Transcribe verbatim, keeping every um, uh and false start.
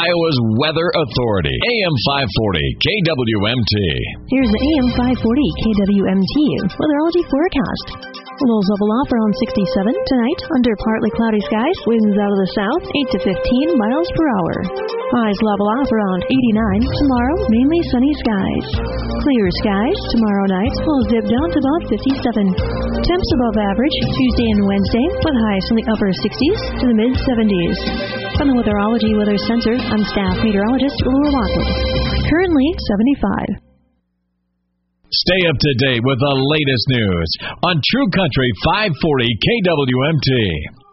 Iowa's Weather Authority. A M five forty K W M T. Here's the A M five forty K W M T weatherology forecast. Lows level off around sixty-seven tonight under partly cloudy skies. Winds out of the south eight to fifteen miles per hour. Highs level off around eighty-nine. Tomorrow, mainly sunny skies. Clear skies tomorrow night will dip down to about fifty-seven. Temps above average Tuesday and Wednesday with highs from the upper sixties to the mid seventies. From the Weatherology Weather Center, I'm staff meteorologist Laura Lockwood. Currently seventy-five. Stay up to date with the latest news on True Country five forty K W M T.